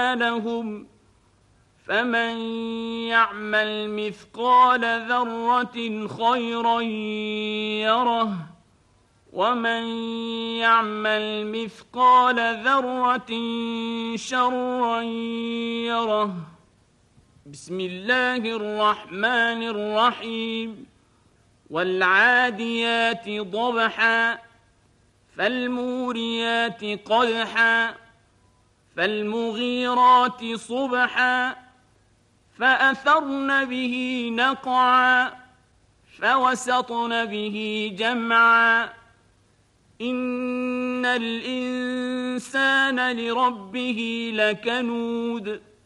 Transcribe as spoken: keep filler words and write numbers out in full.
أعمالهم فمن يعمل مثقال ذرة خيرا يره ومن يعمل مثقال ذرة شرا يره. بسم الله الرحمن الرحيم. والعاديات ضبحا فالموريات قدحا فالمغيرات صبحا فأثرن به نقعا فوسطن به جمعا إن الإنسان لربه لكنود